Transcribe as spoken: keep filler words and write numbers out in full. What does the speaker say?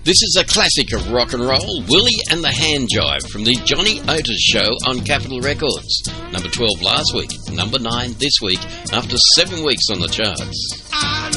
This is a classic of rock and roll, Willie and the Hand Jive from the Johnny Otis Show on Capitol Records. Number twelve last week, number nine this week, after seven weeks on the charts.